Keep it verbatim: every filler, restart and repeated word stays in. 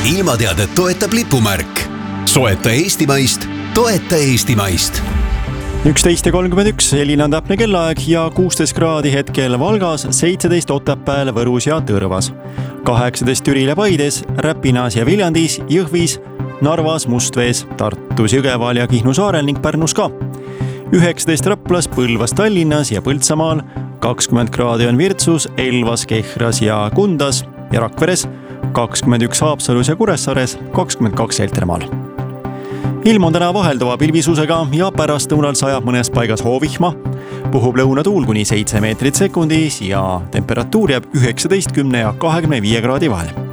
ilmateadet toetab lipumärk. Soeta Eestimaist, toeta Eestimaist. üksteist ja kolmkümmend üks, selline on täpne kellaaeg ja kuusteist kraadi hetkel Valgas, seitseteist Otepääl, Võrus ja Tõrvas. kaheksateist Türil ja Paides, Räpinas ja Viljandis, Jõhvis, Narvas, Mustvees, Tartus, Jõgeval ja Kihnu saarel ning Pärnus ka. üheksateist Raplas, Põlvas, Tallinnas ja Põltsamaal, kakskümmend kraadi on Virtsus, Elvas, Kehras ja Kundas ja Rakveres, kakskümmend üks Haapsalus ja Kuressaares, kakskümmend kaks Heltermaal. Ilm on täna vahelduva pilvisusega ja pärast lõunal sajab mõnes paigas hoovihma, puhub lõunatuul kuni seitse meetrit sekundis ja temperatuur jääb üheksateist, kümne ja kahekümne viie kraadi vahel.